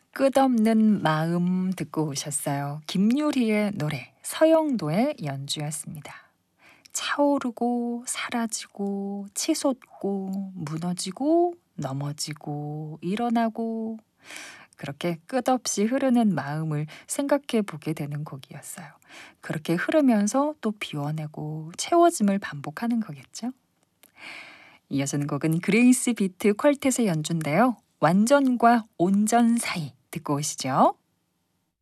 끝없는 마음 듣고 오셨어요. 김유리의 노래, 서영도의 연주였습니다. 차오르고 사라지고 치솟고 무너지고 넘어지고 일어나고 그렇게 끝없이 흐르는 마음을 생각해 보게 되는 곡이었어요. 그렇게 흐르면서 또 비워내고 채워짐을 반복하는 거겠죠? 이어지는 곡은 그레이스 비트 퀄텟의 연주인데요. 완전과 온전 사이 듣고 오시죠.